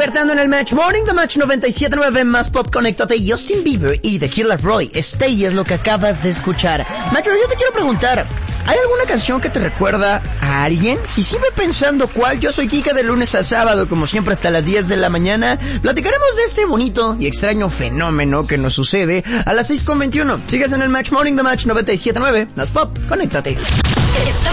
Despertando en el Match Morning, The Match 97.9, más pop, conéctate. Justin Bieber y The Killer Roy, Stay es lo que acabas de escuchar. Macho, yo te quiero preguntar, ¿hay alguna canción que te recuerda a alguien? Si sigue pensando cuál, yo soy Kika de lunes a sábado, como siempre hasta las 10 de la mañana. Platicaremos de este bonito y extraño fenómeno que nos sucede a las 6:21. Sigues en el Match Morning, The Match 97.9, más pop, conéctate.